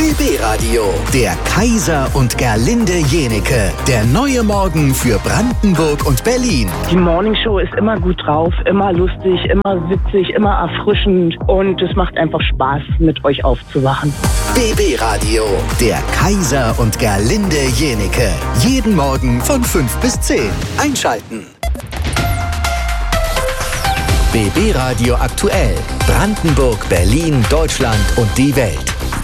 BB Radio, der Kaiser und Gerlinde Jenike. Der neue Morgen für Brandenburg und Berlin. Die Morningshow ist immer gut drauf, immer lustig, immer witzig, immer erfrischend. Und es macht einfach Spaß, mit euch aufzuwachen. BB Radio, der Kaiser und Gerlinde Jenike. Jeden Morgen von 5 bis 10. Einschalten. BB Radio aktuell. Brandenburg, Berlin, Deutschland und die Welt.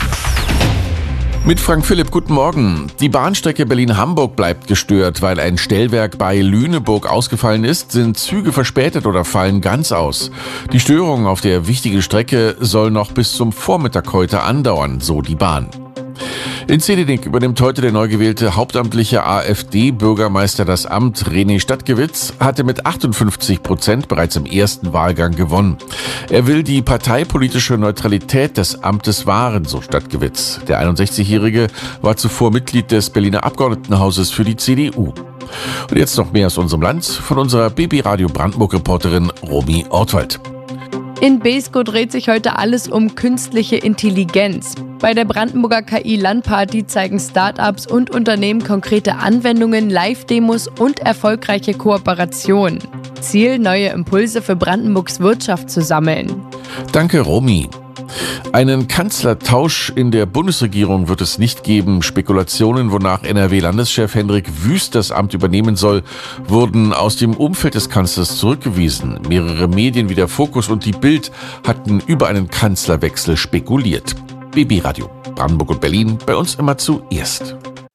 Mit Frank Philipp, guten Morgen. Die Bahnstrecke Berlin-Hamburg bleibt gestört. Weil ein Stellwerk bei Lüneburg ausgefallen ist, sind Züge verspätet oder fallen ganz aus. Die Störung auf der wichtigen Strecke soll noch bis zum Vormittag heute andauern, so die Bahn. In Zehdenick übernimmt heute der neu gewählte hauptamtliche AfD-Bürgermeister das Amt. René Stadtgewitz hatte mit 58% bereits im ersten Wahlgang gewonnen. Er will die parteipolitische Neutralität des Amtes wahren, so Stadtgewitz. Der 61-Jährige war zuvor Mitglied des Berliner Abgeordnetenhauses für die CDU. Und jetzt noch mehr aus unserem Land von unserer BB Radio Brandenburg-Reporterin Romy Ortwald. In Beeskow dreht sich heute alles um künstliche Intelligenz. Bei der Brandenburger KI-Landparty zeigen Startups und Unternehmen konkrete Anwendungen, Live-Demos und erfolgreiche Kooperationen. Ziel, neue Impulse für Brandenburgs Wirtschaft zu sammeln. Danke, Romy. Einen Kanzlertausch in der Bundesregierung wird es nicht geben. Spekulationen, wonach NRW-Landeschef Hendrik Wüst das Amt übernehmen soll, wurden aus dem Umfeld des Kanzlers zurückgewiesen. Mehrere Medien wie der Fokus und die Bild hatten über einen Kanzlerwechsel spekuliert. BB Radio, Brandenburg und Berlin, bei uns immer zuerst.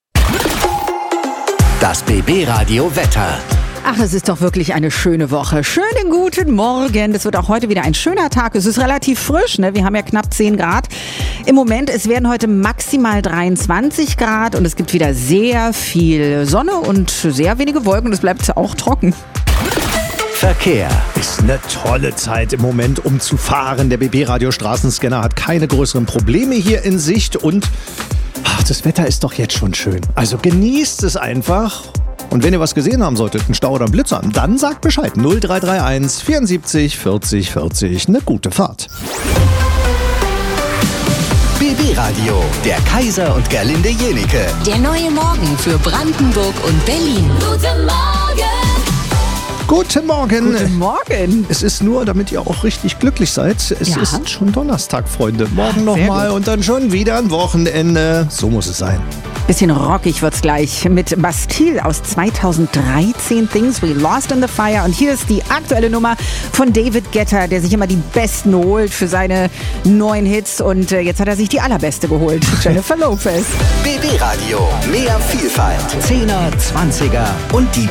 Das BB Radio Wetter. Ach, es ist doch wirklich eine schöne Woche. Schönen guten Morgen. Das wird auch heute wieder ein schöner Tag. Es ist relativ frisch, ne? Wir haben ja knapp 10 Grad. Im Moment, es werden heute maximal 23 Grad und es gibt wieder sehr viel Sonne und sehr wenige Wolken und es bleibt auch trocken. Verkehr. Ist eine tolle Zeit im Moment, um zu fahren. Der BB-Radio-Straßenscanner hat keine größeren Probleme hier in Sicht und das Wetter ist doch jetzt schon schön. Also genießt es einfach. Und wenn ihr was gesehen haben solltet, einen Stau oder einen Blitzer, dann sagt Bescheid. 0331 74 40 40. Eine gute Fahrt. BB Radio, der Kaiser und Gerlinde Jenike. Der neue Morgen für Brandenburg und Berlin. Guten Morgen! Guten Morgen. Guten Morgen. Es ist nur, damit ihr auch richtig glücklich seid, es ist schon Donnerstag, Freunde. Morgen nochmal und dann schon wieder ein Wochenende. So muss es sein. Bisschen rockig wird's gleich mit Bastille aus 2013, Things We Lost in the Fire. Und hier ist die aktuelle Nummer von David Guetta, der sich immer die Besten holt für seine neuen Hits. Und jetzt hat er sich die allerbeste geholt, Jennifer Lopez. BB Radio, mehr Vielfalt, 10er, 20er und die